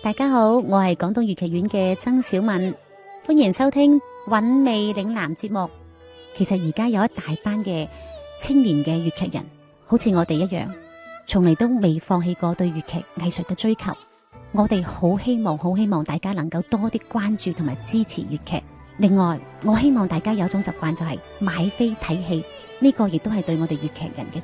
大家好，我係廣東粵劇院嘅曾小敏，歡迎收聽韻味嶺南節目。其實而家有一大班嘅青年嘅粵劇人，好似我哋一樣，從嚟都未放棄過對粵劇藝術嘅追求。我哋好希望大家能夠多啲關注同埋支持粵劇。另外，我希望大家有種習慣就係買飛睇戲，呢個亦都係對我哋粵劇人嘅